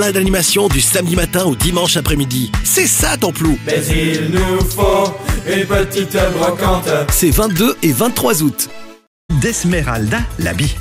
D'animation du samedi matin au dimanche après-midi. C'est ça ton plou. Mais il nous faut une petite brocante. C'est 22 et 23 août. D'Esmeralda l'habit.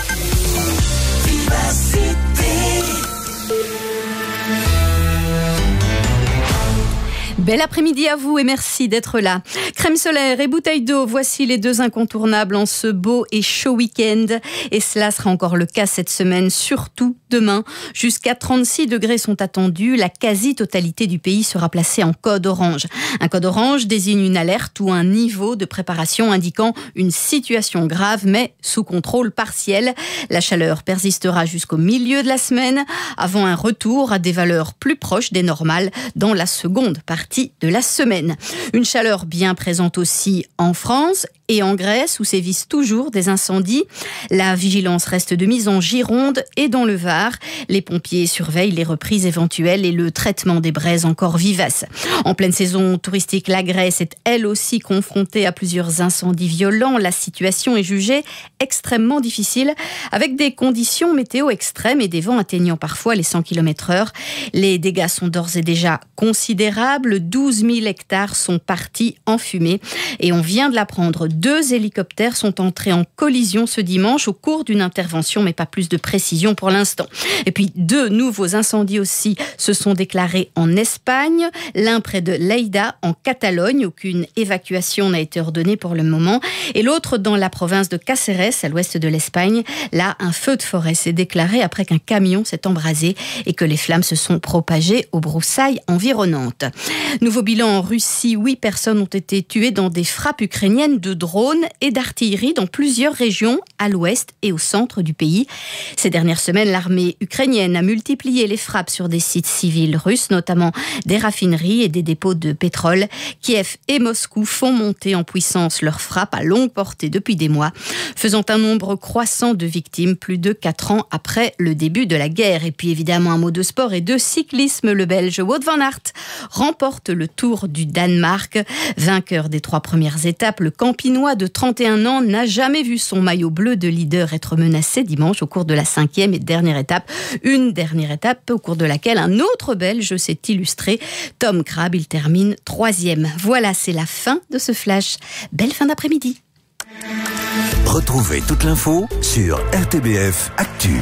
Bel après-midi à vous et merci d'être là. Crème solaire et bouteille d'eau, voici les deux incontournables en ce beau et chaud week-end. Et cela sera encore le cas cette semaine, surtout demain. Jusqu'à 36 degrés sont attendus. La quasi-totalité du pays sera placée en code orange. Un code orange désigne une alerte ou un niveau de préparation indiquant une situation grave, mais sous contrôle partiel. La chaleur persistera jusqu'au milieu de la semaine, avant un retour à des valeurs plus proches des normales dans la seconde partie de la semaine. Une chaleur bien présente aussi en France et en Grèce où sévissent toujours des incendies. La vigilance reste de mise en Gironde et dans le Var. Les pompiers surveillent les reprises éventuelles et le traitement des braises encore vivaces. En pleine saison touristique, la Grèce est elle aussi confrontée à plusieurs incendies violents. La situation est jugée extrêmement difficile avec des conditions météo extrêmes et des vents atteignant parfois les 100 km/h. Les dégâts sont d'ores et déjà considérables. 12 000 hectares sont partis en fumée et on vient de l'apprendre. 2 hélicoptères sont entrés en collision ce dimanche au cours d'une intervention, mais pas plus de précision pour l'instant. Et puis 2 nouveaux incendies aussi se sont déclarés en Espagne, l'un près de Lleida en Catalogne. Aucune évacuation n'a été ordonnée pour le moment. Et l'autre dans la province de Cáceres, à l'ouest de l'Espagne. Là, un feu de forêt s'est déclaré après qu'un camion s'est embrasé et que les flammes se sont propagées aux broussailles environnantes. Nouveau bilan en Russie, 8 personnes ont été tuées dans des frappes ukrainiennes de drones et d'artillerie dans plusieurs régions à l'ouest et au centre du pays. Ces dernières semaines, l'armée ukrainienne a multiplié les frappes sur des sites civils russes, notamment des raffineries et des dépôts de pétrole. Kiev et Moscou font monter en puissance leurs frappes à longue portée depuis des mois, faisant un nombre croissant de victimes plus de 4 ans après le début de la guerre. Et puis évidemment un mot de sport et de cyclisme. Le Belge Wout van Aert remporte le Tour du Danemark. Vainqueur des 3 premières étapes, le Campinois de 31 ans n'a jamais vu son maillot bleu de leader être menacé dimanche au cours de la 5e et dernière étape. Une dernière étape au cours de laquelle un autre Belge s'est illustré. Tom Crabb, il termine 3e. Voilà, c'est la fin de ce flash. Belle fin d'après-midi. Retrouvez toute l'info sur RTBF Actu.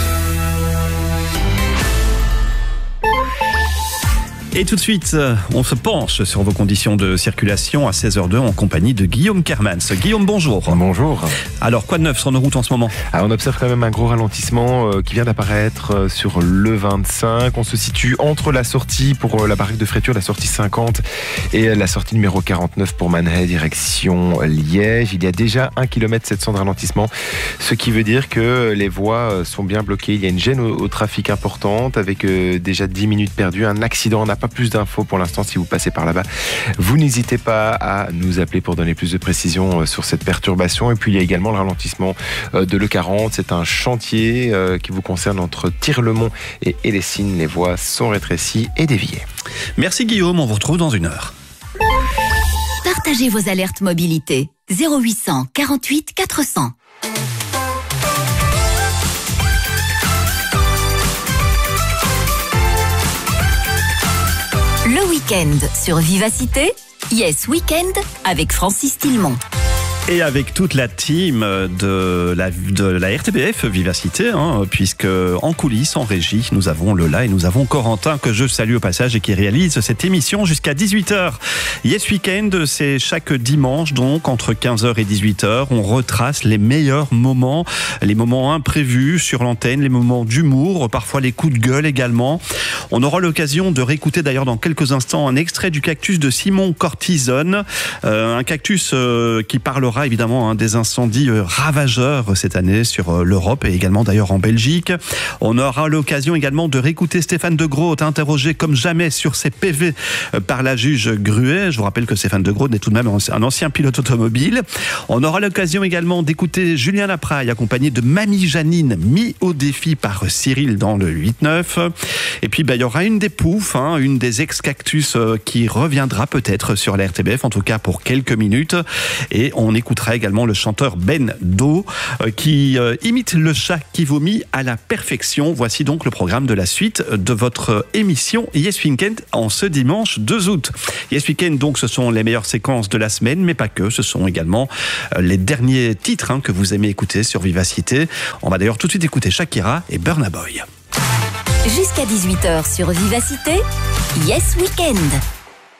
Et tout de suite, on se penche sur vos conditions de circulation à 16h02 en compagnie de Guillaume Kermans. Guillaume, bonjour. Bonjour. Alors, quoi de neuf sur nos routes en ce moment ? On observe quand même un gros ralentissement qui vient d'apparaître sur le 25. On se situe entre la sortie pour la barrique de Fréture, la sortie 50 et la sortie numéro 49 pour Manhay, direction Liège. Il y a déjà 1 km 700 de ralentissement, ce qui veut dire que les voies sont bien bloquées. Il y a une gêne au trafic importante avec déjà 10 minutes perdues. Un accident, pas plus d'infos pour l'instant si vous passez par là-bas. Vous n'hésitez pas à nous appeler pour donner plus de précisions sur cette perturbation. Et puis il y a également le ralentissement de l'E40. C'est un chantier qui vous concerne entre Tirlemont et Hellessines. Les voies sont rétrécies et déviées. Merci Guillaume, on vous retrouve dans 1 heure. Partagez vos alertes mobilité. 0800 48 400. Le week-end sur Vivacité, Yes Weekend avec Francis Tillemont. Et avec toute la team de la RTBF Vivacité, puisque en coulisses, en régie, nous avons Lola et nous avons Corentin, que je salue au passage et qui réalise cette émission jusqu'à 18h. Yes Weekend, c'est chaque dimanche, donc entre 15h et 18h. On retrace les meilleurs moments, les moments imprévus sur l'antenne, les moments d'humour, parfois les coups de gueule également. On aura l'occasion de réécouter d'ailleurs dans quelques instants un extrait du cactus de Simon Cortisone, un cactus qui parlera évidemment des incendies ravageurs cette année sur l'Europe et également d'ailleurs en Belgique. On aura l'occasion également de réécouter Stéphane De Groot, interrogé comme jamais sur ses PV par la juge Gruet. Je vous rappelle que Stéphane De Groot est tout de même un ancien pilote automobile. On aura l'occasion également d'écouter Julien Lapraille accompagné de Mamie Janine, mis au défi par Cyril dans le 8-9. Et puis il y aura une des poufs, une des ex-cactus qui reviendra peut-être sur la RTBF, en tout cas pour quelques minutes. Et on écoutera également le chanteur Ben Do qui imite le chat qui vomit à la perfection. Voici donc le programme de la suite de votre émission Yes Weekend en ce dimanche 2 août. Yes Weekend, donc, ce sont les meilleures séquences de la semaine, mais pas que. Ce sont également les derniers titres que vous aimez écouter sur Vivacité. On va d'ailleurs tout de suite écouter Shakira et Burna Boy. Jusqu'à 18h sur Vivacité, Yes Weekend.